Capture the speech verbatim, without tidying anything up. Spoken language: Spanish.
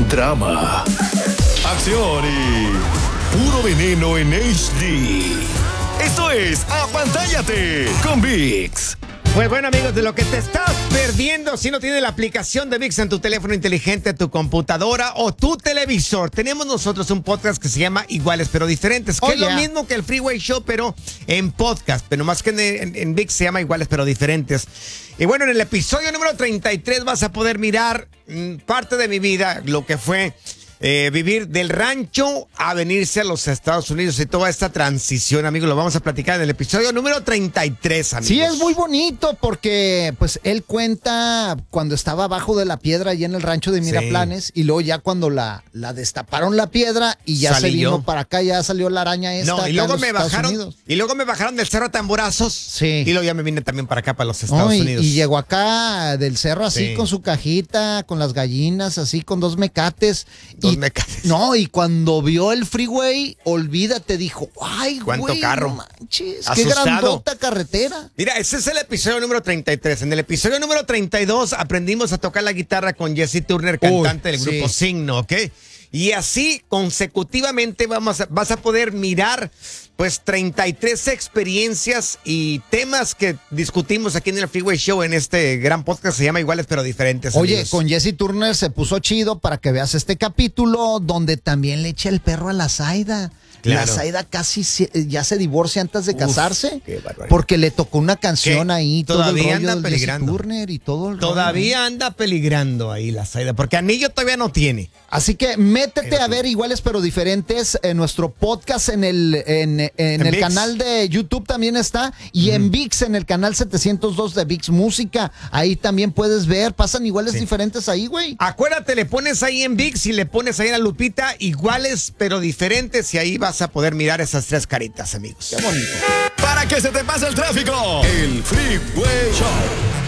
drama, acción y puro veneno en H D. Esto es Apantállate con ViX. Pues bueno, amigos, de lo que te estás perdiendo si no tienes la aplicación de ViX en tu teléfono inteligente, tu computadora o tu televisor, tenemos nosotros un podcast que se llama Iguales pero Diferentes, que Oh, es lo yeah. mismo que el Freeway Show, pero en podcast, pero más que en, en, en ViX se llama Iguales pero Diferentes. Y bueno, en el episodio número treinta y tres vas a poder mirar mmm, parte de mi vida, lo que fue Eh, vivir del rancho a venirse a los Estados Unidos y toda esta transición, amigos, lo vamos a platicar en el episodio número treinta y tres, amigos. Sí, es muy bonito porque pues él cuenta cuando estaba abajo de la piedra allá en el rancho de Miraplanes, sí. Y luego ya cuando la, la destaparon la piedra y ya Salí se vino yo. para acá, ya salió la araña esta. No, y acá luego en los me Estados bajaron Unidos. y luego me bajaron del cerro a Tamborazos. Sí. Y luego ya me vine también para acá, para los Estados No, y, Unidos. y llegó acá del cerro así Sí. con su cajita, con las gallinas, así con dos mecates. Dos y, mecates. No, y cuando vio el freeway, olvídate, dijo, ay, ¿Cuánto güey, carro? no manches, Asustado. qué grandota carretera. Mira, ese es el episodio número treinta y tres. En el episodio número treinta y dos aprendimos a tocar la guitarra con Jesse Turner, cantante Uy, del grupo sí. Signo, ¿ok? Y así consecutivamente vamos a, vas a poder mirar pues treinta y tres experiencias y temas que discutimos aquí en el Freeway Show en este gran podcast, se llama Iguales pero Diferentes. Oye, amigos. con Jesse Turner se puso chido para que veas este capítulo donde también le echa el perro a la Zaida. Claro. La Zaida casi se- ya se divorcia antes de Uf, casarse qué barbaridad. porque le tocó una canción ¿Qué? ahí, todo el Todavía rollo anda del Jesse peligrando. Turner y todo el Todavía rollo. anda peligrando ahí la Zaida, porque anillo todavía no tiene. Así que métete Pero a tú- ver Iguales pero Diferentes en nuestro podcast en el en, en En el ViX. canal de YouTube también está y en ViX en el canal setecientos dos de ViX Música, ahí también puedes ver, pasan Iguales Sí. Diferentes ahí, güey. Acuérdate, le pones ahí en ViX y le pones ahí en la lupita Iguales pero Diferentes y ahí vas a poder mirar esas tres caritas, amigos. Qué bonito. Para que se te pase el tráfico, el Freeway Show